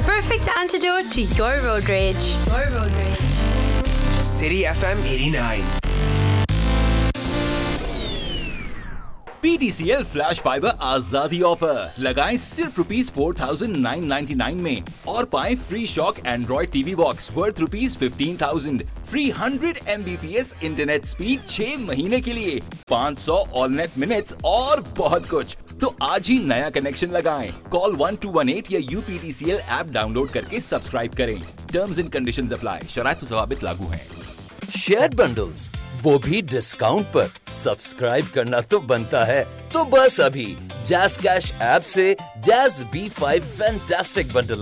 The perfect antidote to your road rage. City FM 89. PTCL flash fibre आजादी offer लगाएं सिर्फ ₹4,999 में और पाएं free shock Android TV box worth ₹15,000, free 100 Mbps internet speed 6 महीने के लिए, 500 ऑल नेट मिनट्स और बहुत कुछ। तो आज ही नया कनेक्शन लगाएं। कॉल 1218 या UPTCL ऐप डाउनलोड करके सब्सक्राइब करें। टर्म्स एंड कंडीशंस अप्लाई, शराइत व ज़वाबित लागू हैं। शेयर बंडल्स, वो भी डिस्काउंट पर। सब्सक्राइब करना तो बनता है। तो बस अभी जैज़ कैश ऐप से जैज़ V5 फैंटास्टिक बंडल